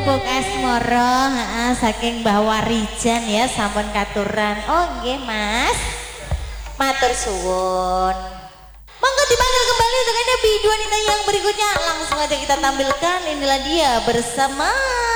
Pupuk Asmoro saking Mbah Warijan ya sampun katuran. Oh nggih Mas. Matur suwun. Monggo dipanggil kembali dengan Nabi wanita yang berikutnya. Langsung aja kita tampilkan, inilah dia bersama